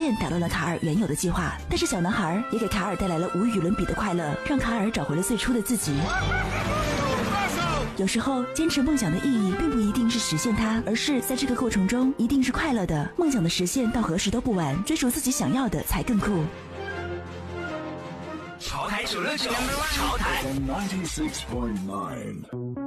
件打乱了卡尔原有的计划，但是小男孩也给卡尔带来了无与伦比的快乐，让卡尔找回了最初的自己。有时候坚持梦想的意义并不一定是实现它，而是在这个过程中一定是快乐的。梦想的实现到何时都不晚，追逐自己想要的才更酷。 潮台969，潮台 96.9